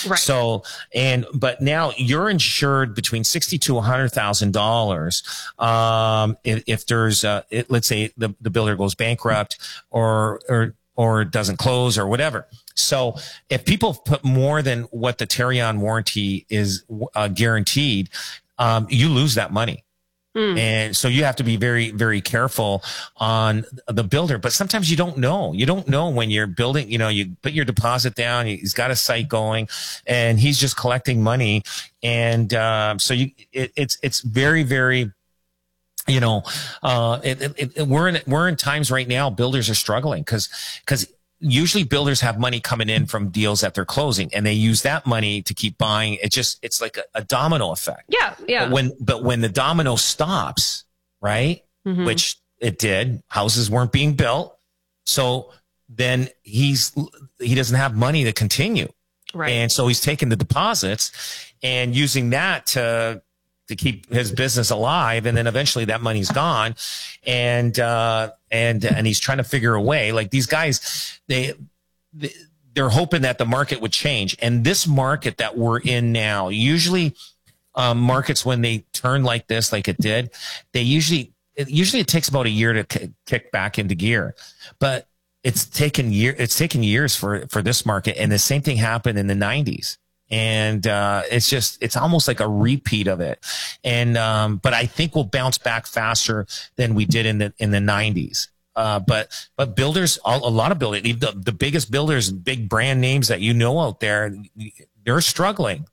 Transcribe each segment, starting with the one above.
Right. So, but now you're insured between $60,000 to $100,000. If there's, let's say the builder goes bankrupt or doesn't close or whatever. So if people put more than what the Tarion warranty is guaranteed, you lose that money. And so you have to be very, very careful on the builder. But sometimes you don't know. You don't know when you're building, you put your deposit down, he's got a site going and he's just collecting money. And so it's very, very, we're in times right now, builders are struggling because usually builders have money coming in from deals that they're closing and they use that money to keep buying. It's like a domino effect. Yeah. Yeah. But when the domino stops, right? Mm-hmm. Which it did, houses weren't being built. So then he doesn't have money to continue. Right. And so he's taking the deposits and using that to keep his business alive. And then eventually that money's gone. And he's trying to figure a way. Like these guys, they're hoping that the market would change. And this market that we're in now, usually, markets, when they turn like this, like it did, it takes about a year to kick back into gear, but it's taken years for this market. And the same thing happened in the 90s. And it's almost like a repeat of it. And but I think we'll bounce back faster than we did in the 90s. But builders, a lot of builders, the biggest builders, big brand names that out there, they're struggling.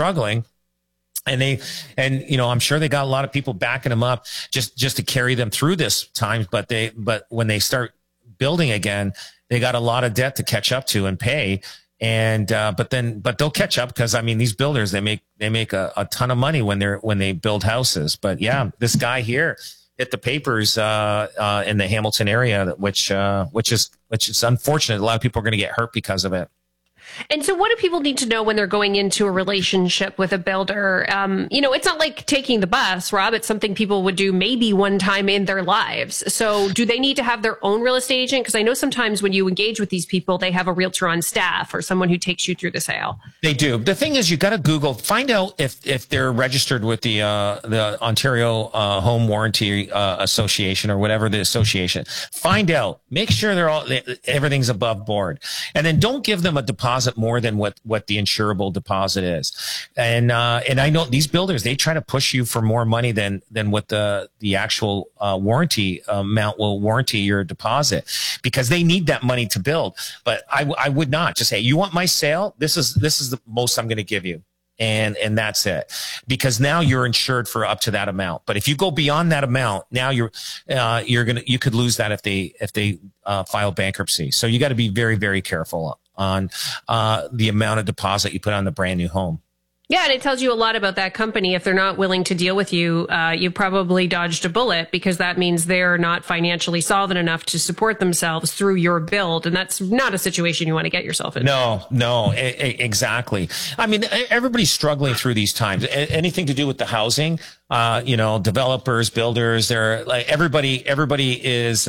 And I'm sure they got a lot of people backing them up just to carry them through this time. But when they start building again, they got a lot of debt to catch up to and pay. And, but they'll catch up because these builders, they make a ton of money when they build houses. But yeah, this guy here hit the papers, in the Hamilton area, which is unfortunate. A lot of people are going to get hurt because of it. And so what do people need to know when they're going into a relationship with a builder? It's not like taking the bus, Rob. It's something people would do maybe one time in their lives. So do they need to have their own real estate agent? Because I know sometimes when you engage with these people, they have a realtor on staff or someone who takes you through the sale. They do. The thing is, you got to Google, find out if they're registered with the Ontario Home Warranty Association or whatever the association. Find out. Make sure everything's above board, and then don't give them a deposit more than what the insurable deposit is. And I know these builders, they try to push you for more money than what the actual warranty amount will warranty your deposit, because they need that money to build. But I would not just say, you want my sale? This is the most I'm going to give you. And that's it, because now you're insured for up to that amount. But if you go beyond that amount, now you could lose that if they file bankruptcy. So you got to be very, very careful on the amount of deposit you put on the brand new home. Yeah, and it tells you a lot about that company. If they're not willing to deal with you, you probably dodged a bullet, because that means they're not financially solvent enough to support themselves through your build. And that's not a situation you want to get yourself in. No, exactly. Everybody's struggling through these times. Anything to do with the housing, developers, builders, they're like everybody is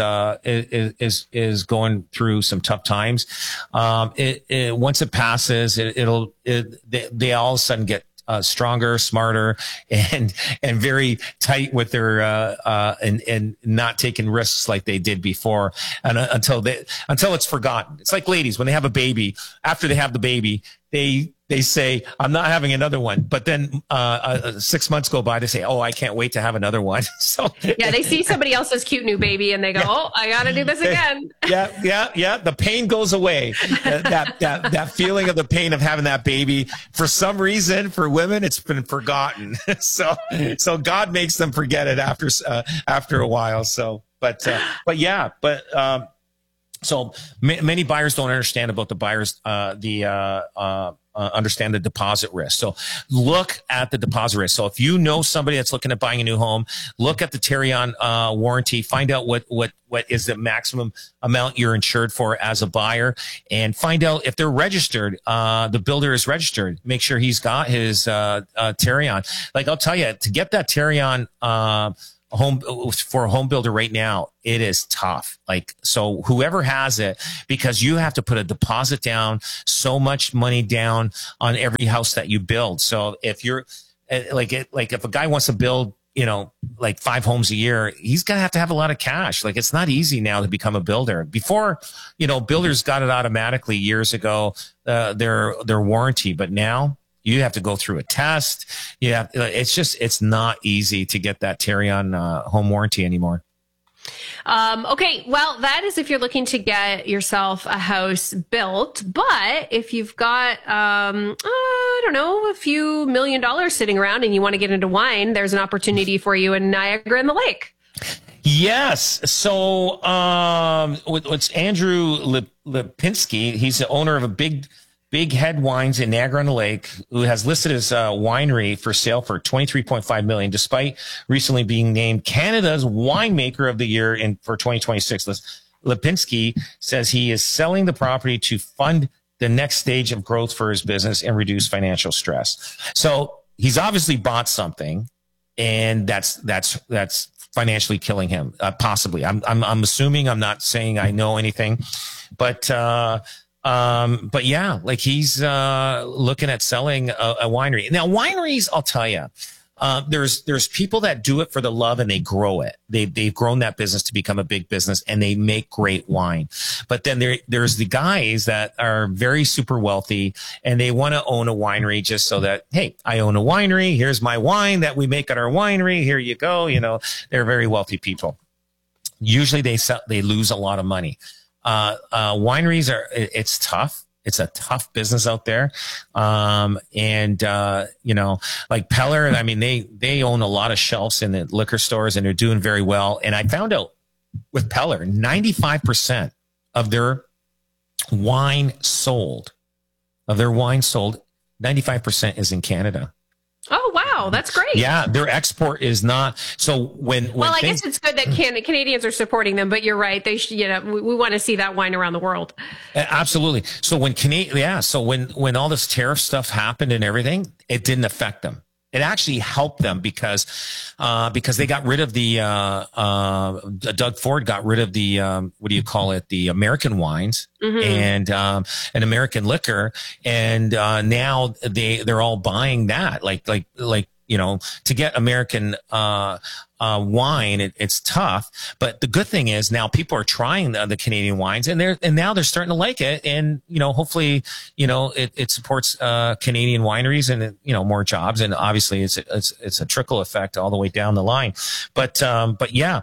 going through some tough times. Once it passes, they all of a sudden get stronger, smarter, and very tight with their and not taking risks like they did before, and until it's forgotten. It's like ladies when they have a baby. After they have the baby, they say, I'm not having another one. But then 6 months go by, they say, oh, I can't wait to have another one. So yeah, they see somebody else's cute new baby and they go, oh, I got to do this again. Yeah. The pain goes away. That feeling of the pain of having that baby, for some reason, for women, it's been forgotten. So God makes them forget it after a while. So, so many buyers don't understand about the buyers, understand the deposit risk. So look at the deposit risk. So if you know somebody that's looking at buying a new home, look at the Tarion warranty, find out what is the maximum amount you're insured for as a buyer, and find out if they're registered. The builder is registered. Make sure he's got his Tarion. Like I'll tell you, to get that Tarion for a home builder right now, it is tough. Like, so whoever has it, because you have to put a deposit down, so much money down on every house that you build. So if you're like if a guy wants to build, like 5 homes a year, he's going to have a lot of cash. Like, it's not easy now to become a builder. Before, builders got it automatically years ago, their warranty, but now you have to go through a test. It's not easy to get that Tarion home warranty anymore. Okay, well, that is if you're looking to get yourself a house built. But if you've got, I don't know, a few $1 million sitting around and you want to get into wine, there's an opportunity for you in Niagara-on-the-Lake. Yes. So it's Andrew Lipinski. He's the owner of a Big Head Wines in Niagara-on-the-Lake, who has listed his winery for sale for $23.5 million, despite recently being named Canada's winemaker of the year for 2026. Lipinski says he is selling the property to fund the next stage of growth for his business and reduce financial stress. So he's obviously bought something, and that's financially killing him, possibly. I'm assuming. I'm not saying I know anything, but yeah, like he's looking at selling a winery. Now, wineries, I'll tell you, there's people that do it for the love and they grow it. They've grown that business to become a big business and they make great wine. But then there's the guys that are very super wealthy and they want to own a winery just so that, hey, I own a winery. Here's my wine that we make at our winery. Here you go. They're very wealthy people. Usually they lose a lot of money. Wineries it's tough. It's a tough business out there. Like Peller, I mean, they own a lot of shelves in the liquor stores and they're doing very well. And I found out with Peller, 95% of their wine sold, 95% is in Canada. Oh, wow. That's great. Yeah. Their export is not. So I guess it's good that Canadians are supporting them, but you're right. They should, we want to see that wine around the world. Absolutely. So when all this tariff stuff happened and everything, it didn't affect them. It actually helped them because they got rid of Doug Ford got rid of the the American wines and American liquor, and now they're all buying that like to get American wine, it's tough. But the good thing is now people are trying the Canadian wines, and now they're starting to like it, and hopefully it supports Canadian wineries and more jobs, and obviously it's a trickle effect all the way down the line. But yeah,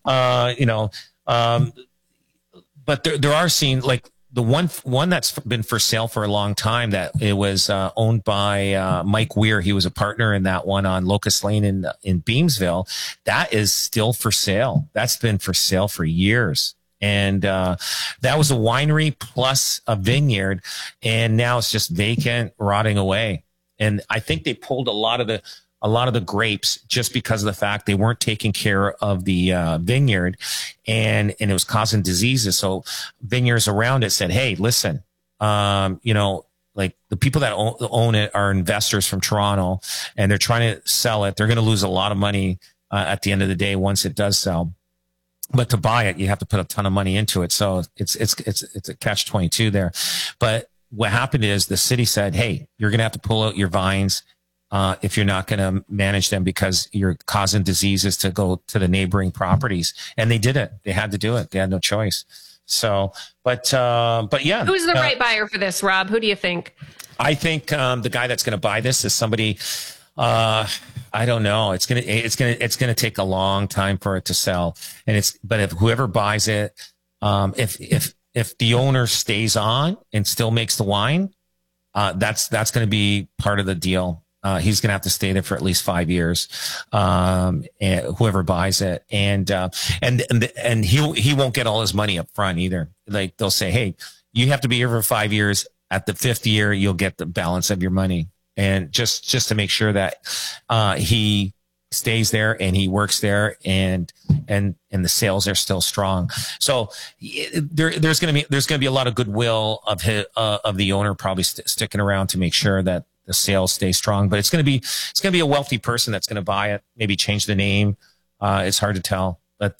but there are scenes like. The one that's been for sale for a long time, that it was owned by Mike Weir. He was a partner in that one on Locust Lane in Beamsville. That is still for sale. That's been for sale for years. And that was a winery plus a vineyard, and now it's just vacant, rotting away. And I think they pulled a lot of the grapes just because of the fact they weren't taking care of the vineyard, and it was causing diseases. So vineyards around it said, hey, listen, like the people that own it are investors from Toronto, and they're trying to sell it. They're going to lose a lot of money at the end of the day once it does sell. But to buy it, you have to put a ton of money into it. So it's a catch-22 there. But what happened is the city said, hey, you're going to have to pull out your vines if you're not going to manage them, because you're causing diseases to go to the neighboring properties. And they did it. They had to do it. They had no choice. So, but yeah. Who's the right buyer for this, Rob? Who do you think? I think the guy that's going to buy this is somebody. I don't know. It's gonna take a long time for it to sell. But if whoever buys it, if the owner stays on and still makes the wine, that's going to be part of the deal. He's going to have to stay there for at least 5 years. And whoever buys it, and he won't get all his money up front either. Like they'll say, hey, you have to be here for 5 years. At the 5th year, you'll get the balance of your money. And just to make sure that, he stays there and he works there, and the sales are still strong. So there's going to be a lot of goodwill of the owner probably sticking around to make sure that the sales stay strong. But it's going to be a wealthy person that's going to buy it, maybe change the name, It's hard to tell, but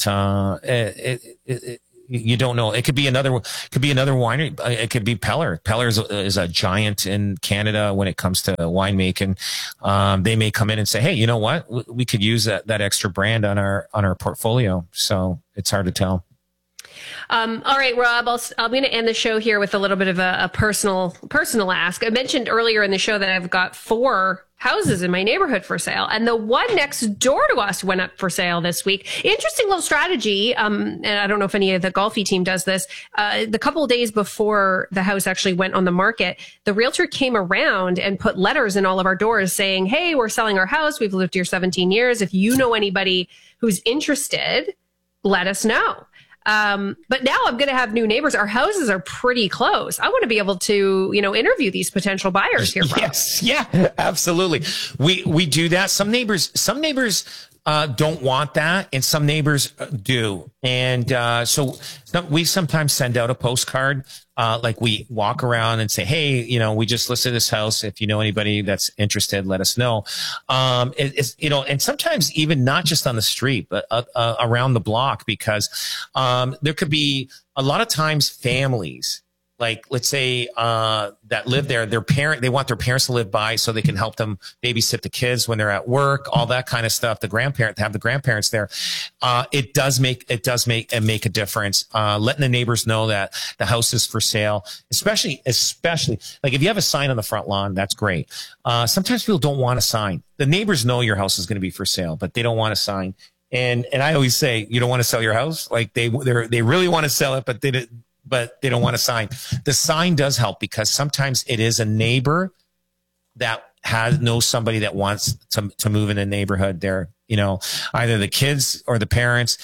you don't know. It could be another winery. It could be Peller. Peller is a giant in Canada when it comes to winemaking. They may come in and say, "Hey, you know what? We could use that extra brand on our portfolio." So it's hard to tell. All right, Rob, I'm going to end the show here with a little bit of a personal ask. I mentioned earlier in the show that I've got 4 houses in my neighborhood for sale, and the one next door to us went up for sale this week. Interesting little strategy. And I don't know if any of the Golfi team does this. The couple of days before the house actually went on the market, the realtor came around and put letters in all of our doors saying, "Hey, we're selling our house. We've lived here 17 years. If you know anybody who's interested, let us know." But now I'm going to have new neighbors. Our houses are pretty close. I want to be able to, interview these potential buyers here. Yes. Yeah, absolutely. We do that. Some neighbors don't want that, and some neighbors do. And so we sometimes send out a postcard. Like we walk around and say, "Hey, we just listed this house. If you know anybody that's interested, let us know." And sometimes even not just on the street, but around the block, because there could be a lot of times families, like let's say that live there, they want their parents to live by so they can help them babysit the kids when they're at work, all that kind of stuff. The grandparents there. It does make a difference. Letting the neighbors know that the house is for sale, especially like if you have a sign on the front lawn, that's great. Sometimes people don't want a sign. The neighbors know your house is going to be for sale, but they don't want a sign. And I always say, you don't want to sell your house. Like they really want to sell it, but they don't want a sign. The sign does help, because sometimes it is a neighbor that knows somebody that wants to move in the neighborhood there. Either the kids or the parents,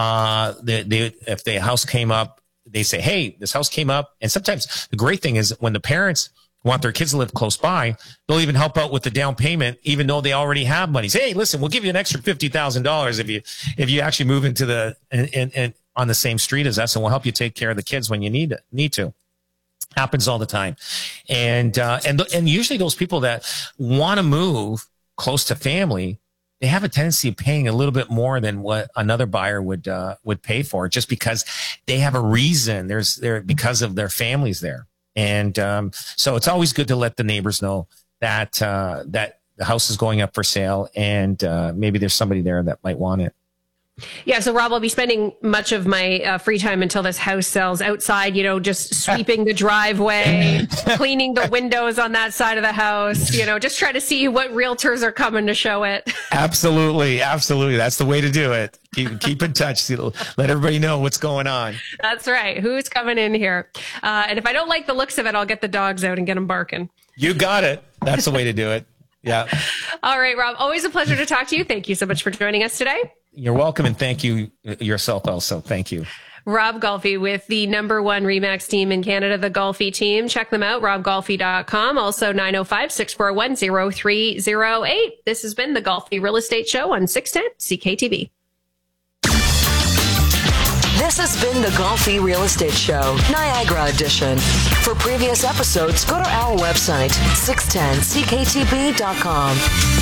if the house came up, they say, "Hey, this house came up." And sometimes the great thing is when the parents want their kids to live close by, they'll even help out with the down payment, even though they already have money. Say, "Hey, listen, we'll give you an extra $50,000 if you actually move into and on the same street as us, and we'll help you take care of the kids when you need to." Happens all the time. And usually those people that want to move close to family, they have a tendency of paying a little bit more than what another buyer would pay for, just because they have a reason. Because of their families there. And so it's always good to let the neighbors know that the house is going up for sale, and maybe there's somebody there that might want it. Yeah. So Rob, I'll be spending much of my free time until this house sells outside, just sweeping the driveway, cleaning the windows on that side of the house, just try to see what realtors are coming to show it. Absolutely. Absolutely. That's the way to do it. Keep in touch. Let everybody know what's going on. That's right. Who's coming in here? And if I don't like the looks of it, I'll get the dogs out and get them barking. You got it. That's the way to do it. Yeah. All right, Rob. Always a pleasure to talk to you. Thank you so much for joining us today. You're welcome. And thank you yourself also. Thank you. Rob Golfi with the #1 RE/MAX team in Canada, the Golfi team. Check them out, robgolfi.com. Also 905-641-0308. This has been the Golfi Real Estate Show on 610 CKTV. This has been the Golfi Real Estate Show, Niagara Edition. For previous episodes, go to our website, 610ckTB.com.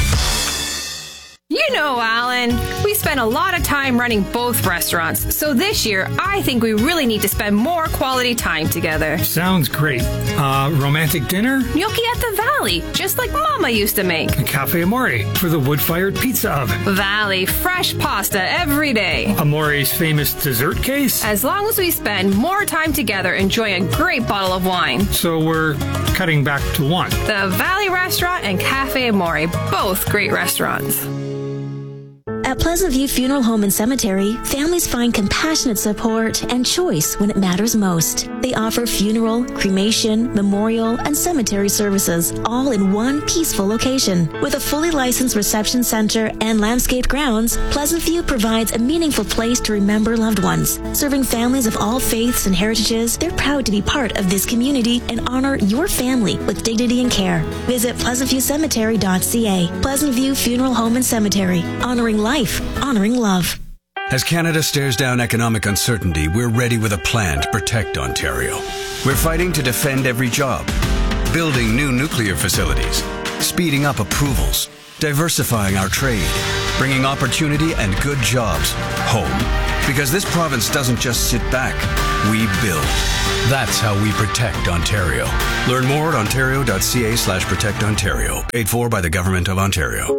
You know, Alan, we spent a lot of time running both restaurants, so this year I think we really need to spend more quality time together. Sounds great. Romantic dinner? Gnocchi at the Valley, just like Mama used to make. Cafe Amore for the wood-fired pizza oven. Valley, fresh pasta every day. Amore's famous dessert case? As long as we spend more time together enjoying a great bottle of wine. So we're cutting back to one. The Valley Restaurant and Cafe Amore, both great restaurants. At Pleasant View Funeral Home and Cemetery, families find compassionate support and choice when it matters most. They offer funeral, cremation, memorial, and cemetery services, all in one peaceful location. With a fully licensed reception center and landscaped grounds, Pleasant View provides a meaningful place to remember loved ones. Serving families of all faiths and heritages, they're proud to be part of this community and honor your family with dignity and care. Visit pleasantviewcemetery.ca. Pleasant View Funeral Home and Cemetery, honoring life, honoring love. As Canada stares down economic uncertainty, we're ready with a plan to protect Ontario. We're fighting to defend every job, building new nuclear facilities, speeding up approvals, diversifying our trade, bringing opportunity and good jobs home. Because this province doesn't just sit back, we build. That's how we protect Ontario. Learn more at ontario.ca/protectontario. Paid for by the Government of Ontario.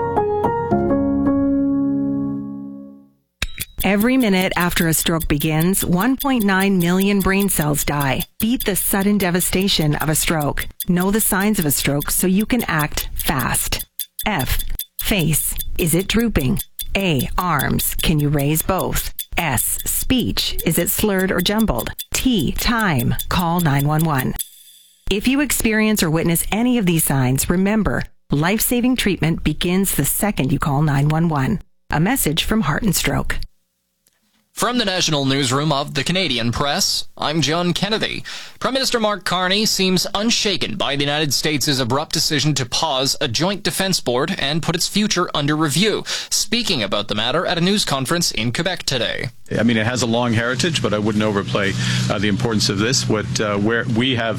Every minute after a stroke begins, 1.9 million brain cells die. Beat the sudden devastation of a stroke. Know the signs of a stroke so you can act fast. F. Face. Is it drooping? A. Arms. Can you raise both? S. Speech. Is it slurred or jumbled? T. Time. Call 911. If you experience or witness any of these signs, remember, life-saving treatment begins the second you call 911. A message from Heart and Stroke. From the National Newsroom of the Canadian Press, I'm John Kennedy. Prime Minister Mark Carney seems unshaken by the United States' abrupt decision to pause a joint defense board and put its future under review, speaking about the matter at a news conference in Quebec today. I mean, it has a long heritage, but I wouldn't overplay the importance of this. Where we have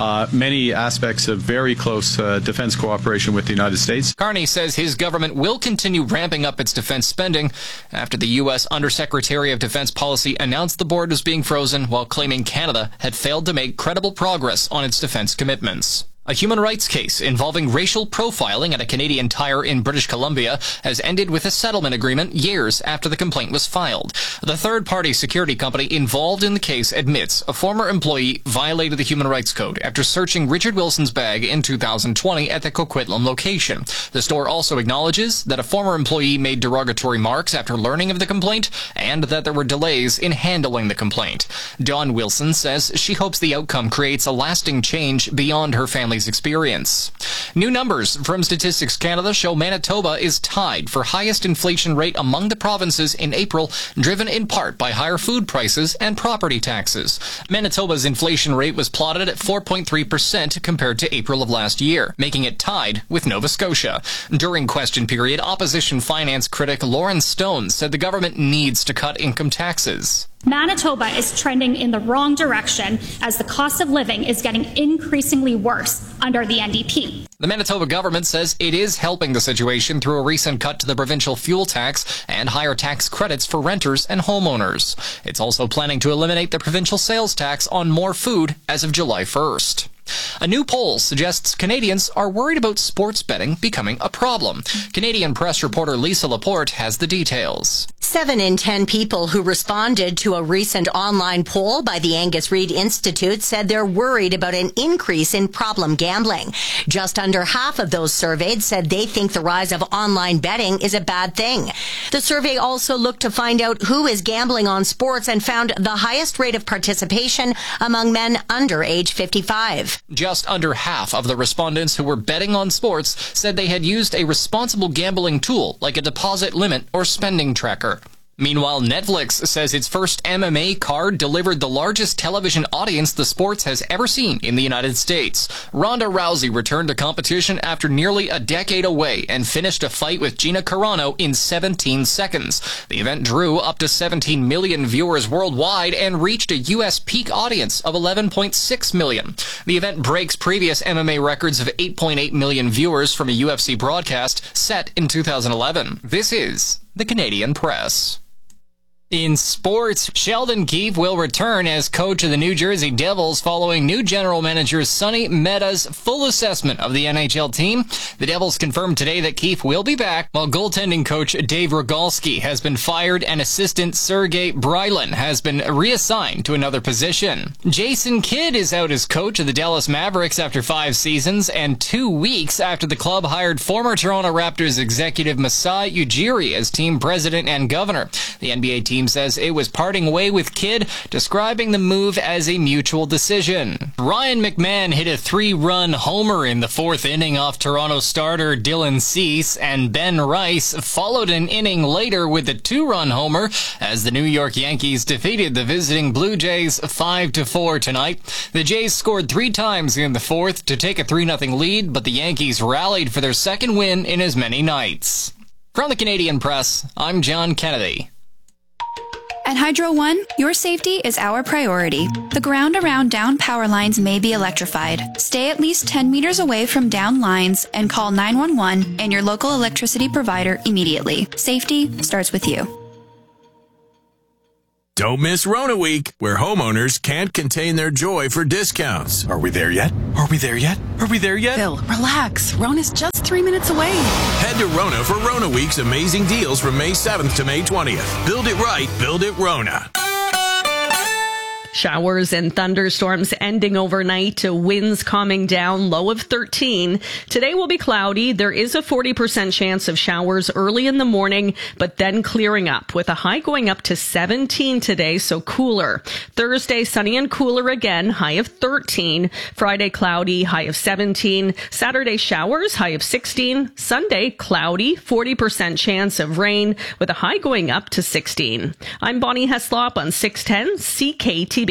many aspects of very close defense cooperation with the United States. Carney says his government will continue ramping up its defense spending after the U.S. Undersecretary of Defense Policy announced the board was being frozen while claiming Canada had failed to make credible progress on its defense commitments. A human rights case involving racial profiling at a Canadian Tire in British Columbia has ended with a settlement agreement years after the complaint was filed. The third-party security company involved in the case admits a former employee violated the Human Rights Code after searching Richard Wilson's bag in 2020 at the Coquitlam location. The store also acknowledges that a former employee made derogatory remarks after learning of the complaint and that there were delays in handling the complaint. Dawn Wilson says she hopes the outcome creates a lasting change beyond her family's experience. New numbers from Statistics Canada show Manitoba is tied for highest inflation rate among the provinces in April, driven in part by higher food prices and property taxes. Manitoba's inflation rate was plotted at 4.3% compared to April of last year, making it tied with Nova Scotia. During question period, opposition finance critic Lauren Stone said the government needs to cut income taxes. Manitoba is trending in the wrong direction as the cost of living is getting increasingly worse under the NDP. The Manitoba government says it is helping the situation through a recent cut to the provincial fuel tax and higher tax credits for renters and homeowners. It's also planning to eliminate the provincial sales tax on more food as of July 1st. A new poll suggests Canadians are worried about sports betting becoming a problem. Canadian Press reporter Lisa Laporte has the details. 7 in 10 people who responded to a recent online poll by the Angus Reid Institute said they're worried about an increase in problem gambling. Just under half of those surveyed said they think the rise of online betting is a bad thing. The survey also looked to find out who is gambling on sports and found the highest rate of participation among men under age 55. Just under half of the respondents who were betting on sports said they had used a responsible gambling tool like a deposit limit or spending tracker. Meanwhile, Netflix says its first MMA card delivered the largest television audience the sports has ever seen in the United States. Ronda Rousey returned to competition after nearly a decade away and finished a fight with Gina Carano in 17 seconds. The event drew up to 17 million viewers worldwide and reached a U.S. peak audience of 11.6 million. The event breaks previous MMA records of 8.8 million viewers from a UFC broadcast set in 2011. This is the Canadian Press. In sports, Sheldon Keefe will return as coach of the New Jersey Devils following new general manager Sonny Mehta's full assessment of the NHL team. The Devils confirmed today that Keefe will be back, while goaltending coach Dave Rogalski has been fired and assistant Sergei Brylin has been reassigned to another position. Jason Kidd is out as coach of the Dallas Mavericks after 5 seasons and 2 weeks after the club hired former Toronto Raptors executive Masai Ujiri as team president and governor. The NBA team says it was parting way with Kidd, describing the move as a mutual decision. Ryan McMahon hit a 3-run homer in the 4th inning off Toronto starter Dylan Cease, and Ben Rice followed an inning later with a 2-run homer as the New York Yankees defeated the visiting Blue Jays 5-4 tonight. The Jays scored 3 times in the 4th to take a 3-0 lead, but the Yankees rallied for their second win in as many nights. From the Canadian Press, I'm John Kennedy. At Hydro One, your safety is our priority. The ground around down power lines may be electrified. Stay at least 10 meters away from down lines and call 911 and your local electricity provider immediately. Safety starts with you. Don't miss Rona Week, where homeowners can't contain their joy for discounts. Are we there yet? Are we there yet? Are we there yet? Bill, relax. Rona's just 3 minutes away. Head to Rona for Rona Week's amazing deals from May 7th to May 20th. Build it right, build it Rona. Showers and thunderstorms ending overnight, winds calming down, low of 13. Today will be cloudy. There is a 40% chance of showers early in the morning, but then clearing up with a high going up to 17 today, so cooler. Thursday, sunny and cooler again, high of 13. Friday, cloudy, high of 17. Saturday, showers, high of 16. Sunday, cloudy, 40% chance of rain with a high going up to 16. I'm Bonnie Heslop on 610 CKTB.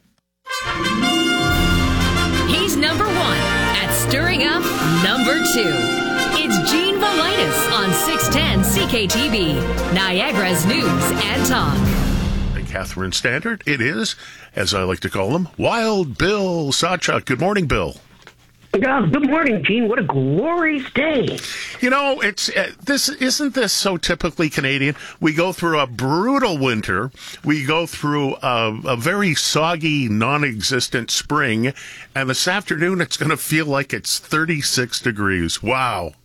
He's number one at stirring up number two. It's Gene Volitis on 610 CKTB, Niagara's news and talk. The Catherine Standard, it is, as I like to call him, Wild Bill Sawchuk. Good morning, Bill. Good morning, Gene. What a glorious day. You know, it's isn't this so typically Canadian? We go through a brutal winter. We go through a very soggy, non-existent spring. And this afternoon, it's going to feel like it's 36 degrees. Wow.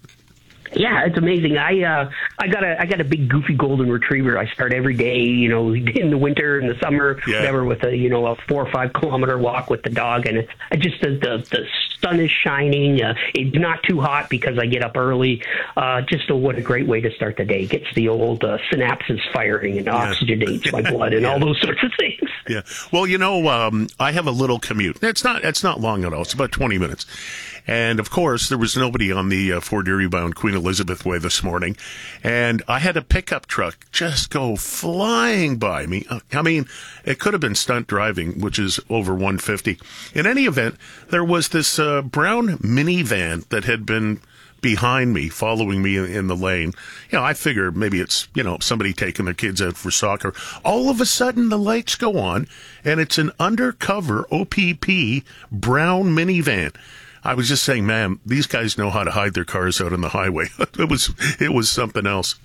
Yeah, it's amazing. I got a big goofy golden retriever. I start every day, you know, in the winter, in the summer, whatever, with a 4 or 5 kilometer walk with the dog, and the sun is shining. It's not too hot because I get up early. What a great way to start the day. Gets the old synapses firing and oxygenates my blood and all those sorts of things. Yeah. Well, I have a little commute. It's not long at all. It's about 20 minutes. And, of course, there was nobody on the Fort Erie-bound Queen Elizabeth Way this morning. And I had a pickup truck just go flying by me. I mean, it could have been stunt driving, which is over 150. In any event, there was this brown minivan that had been behind me, following me in the lane. I figure maybe it's, somebody taking their kids out for soccer. All of a sudden, the lights go on, and it's an undercover OPP brown minivan. I was just saying, man, these guys know how to hide their cars out on the highway. It was something else.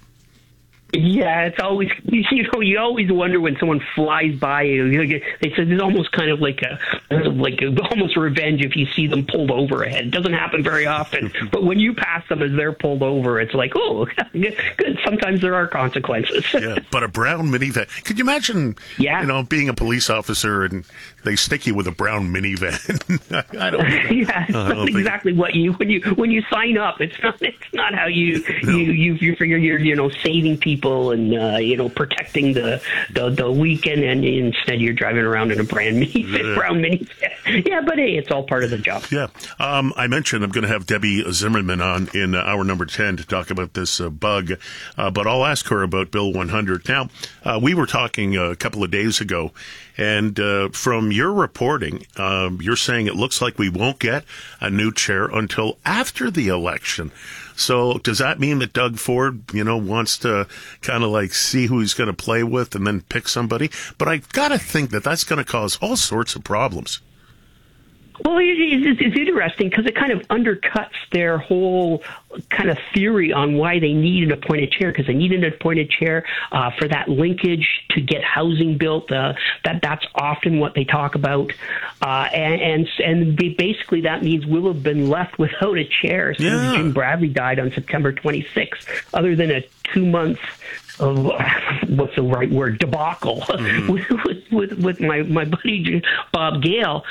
Yeah, it's always, you always wonder when someone flies by you. They said it's almost kind of like almost revenge if you see them pulled over ahead. It doesn't happen very often, but when you pass them as they're pulled over, it's like, oh, good. Sometimes there are consequences. Yeah, but a brown minivan. Could you imagine, being a police officer and they stick you with a brown minivan? I don't know. Yeah, that's exactly what when you sign up. It's not how you figure you're saving people and protecting the weekend, and instead you're driving around in a brown minivan. Yeah, but hey, it's all part of the job. Yeah. I mentioned I'm going to have Debbie Zimmerman on in hour number 10 to talk about this bug, but I'll ask her about Bill 100. Now, we were talking a couple of days ago, and from your reporting, you're saying it looks like we won't get a new chair until after the election. So does that mean that Doug Ford, wants to kind of see who he's going to play with and then pick somebody? But I've got to think that that's going to cause all sorts of problems. Well, it's interesting because it kind of undercuts their whole kind of theory on why they need an appointed chair, because they need an appointed chair for that linkage to get housing built. That's often what they talk about. And basically that means we'll have been left without a chair since Jim Bradley died on September 26th, other than a 2-month what's the right word, debacle with my buddy Bob Gale.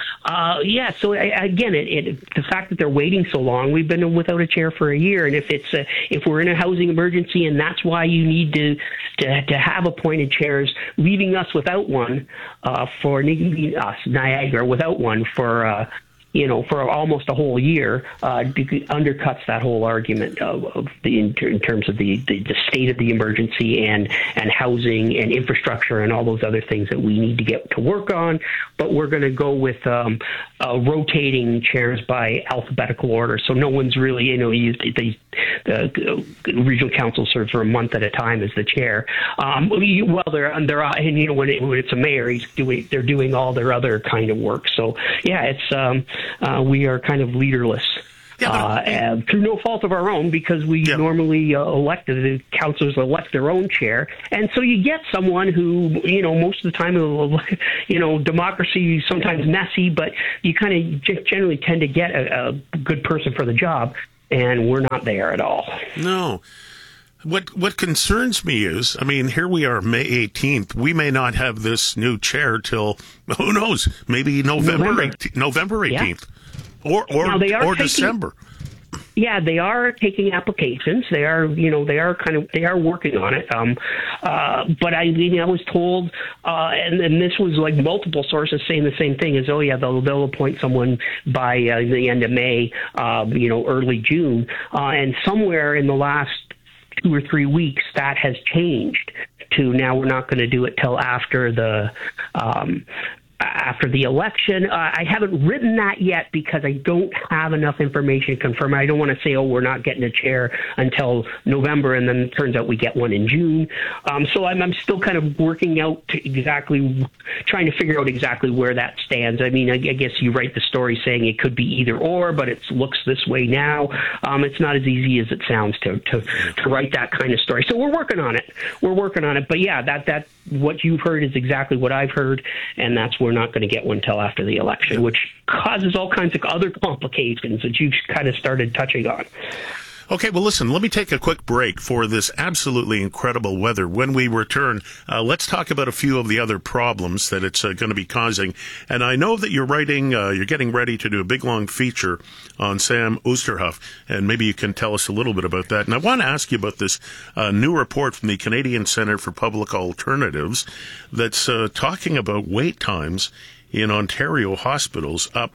So again, the fact that they're waiting so long, we've been without a chair for a year, and if we're in a housing emergency and that's why you need to have appointed chairs, leaving us without one for Niagara without one for almost a whole year, undercuts that whole argument in terms of the state of the emergency and housing and infrastructure and all those other things that we need to get to work on. But we're going to go with rotating chairs by alphabetical order, so no one's really, regional council serves for a month at a time as the chair. When it's a mayor, they're doing all their other kind of work. So we are kind of leaderless. And through no fault of our own, because we normally the councillors elect their own chair. And so you get someone who, most of the time, democracy is sometimes messy, but you kind of generally tend to get a good person for the job, and we're not there at all. No. What concerns me is, here we are, May 18th. We may not have this new chair till, who knows, maybe November 18th. Yeah. Or December. Yeah, they are taking applications. They are working on it. But I was told, and this was like multiple sources saying the same thing, is, they'll appoint someone by the end of May, early June. And somewhere in the last 2 or 3 weeks, that has changed to now we're not going to do it till after the election. I haven't written that yet because I don't have enough information to confirm. I don't want to say, we're not getting a chair until November, and then it turns out we get one in June. So I'm still kind of working out trying to figure out exactly where that stands. I guess you write the story saying it could be either or, but it looks this way now. It's not as easy as it sounds to write that kind of story. So we're working on it. But yeah, that what you've heard is exactly what I've heard, and that's we're not going to get one till after the election, which causes all kinds of other complications that you've kind of started touching on. Okay, well, listen, let me take a quick break for this absolutely incredible weather. When we return, let's talk about a few of the other problems that it's going to be causing. And I know that you're getting ready to do a big, long feature on Sam Oosterhoff, and maybe you can tell us a little bit about that. And I want to ask you about this new report from the Canadian Centre for Public Alternatives that's talking about wait times in Ontario hospitals up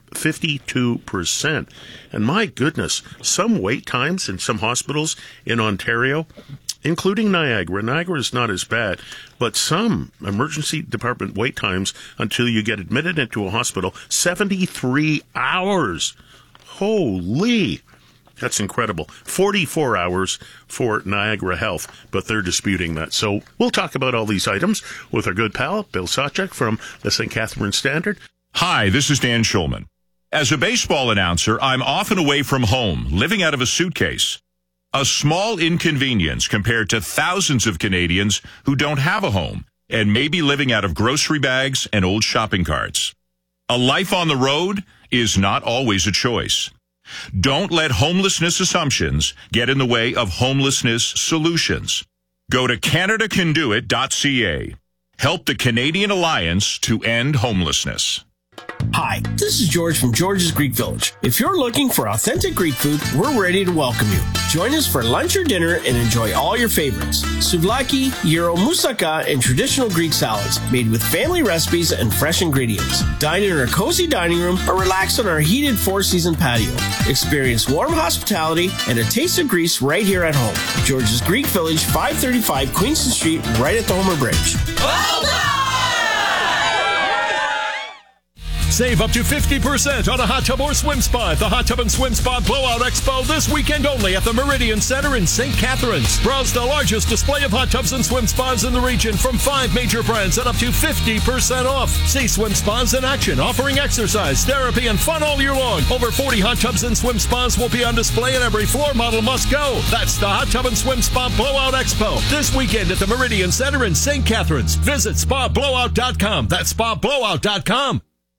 52%. And my goodness, some wait times in some hospitals in Ontario, including Niagara is not as bad, but some emergency department wait times until you get admitted into a hospital, 73 hours. Holy! That's incredible. 44 hours for Niagara Health, but they're disputing that. So we'll talk about all these items with our good pal, Bill Sawchuk from the St. Catharines Standard. Hi, this is Dan Schulman. As a baseball announcer, I'm often away from home, living out of a suitcase. A small inconvenience compared to thousands of Canadians who don't have a home and may be living out of grocery bags and old shopping carts. A life on the road is not always a choice. Don't let homelessness assumptions get in the way of homelessness solutions. Go to CanadaCanDoIt.ca. Help the Canadian Alliance to end homelessness. Hi, this is George from George's Greek Village. If you're looking for authentic Greek food, we're ready to welcome you. Join us for lunch or dinner and enjoy all your favorites. Souvlaki, gyro, moussaka, and traditional Greek salads made with family recipes and fresh ingredients. Dine in our cozy dining room or relax on our heated four-season patio. Experience warm hospitality and a taste of Greece right here at home. George's Greek Village, 535 Queenston Street, right at the Homer Bridge. Well done! Save up to 50% on a hot tub or swim spa at the Hot Tub and Swim Spa Blowout Expo this weekend only at the Meridian Center in St. Catharines. Browse the largest display of hot tubs and swim spas in the region from 5 major brands at up to 50% off. See swim spas in action, offering exercise, therapy, and fun all year long. Over 40 hot tubs and swim spas will be on display and every floor model must go. That's the Hot Tub and Swim Spa Blowout Expo this weekend at the Meridian Center in St. Catharines. Visit spablowout.com. That's spablowout.com.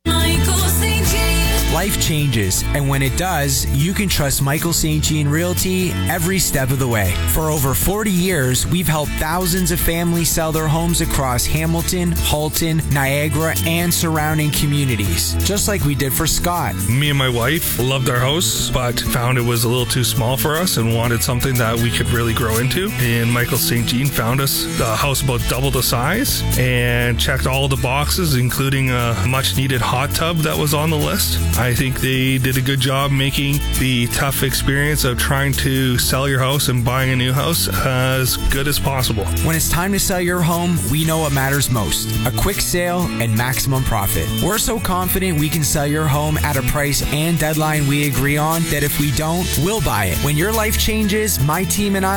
Life changes, and when it does, you can trust Michael St. Jean Realty every step of the way. For over 40 years, we've helped thousands of families sell their homes across Hamilton, Halton, Niagara, and surrounding communities, just like we did for Scott. Me and my wife loved our house, but found it was a little too small for us and wanted something that we could really grow into. And Michael St. Jean found us a house about double the size and checked all the boxes, including a much-needed hot tub that was on the list. I think they did a good job making the tough experience of trying to sell your house and buying a new house as good as possible. When it's time to sell your home, we know what matters most: a quick sale and maximum profit. We're so confident we can sell your home at a price and deadline we agree on that if we don't, we'll buy it. When your life changes, my team and I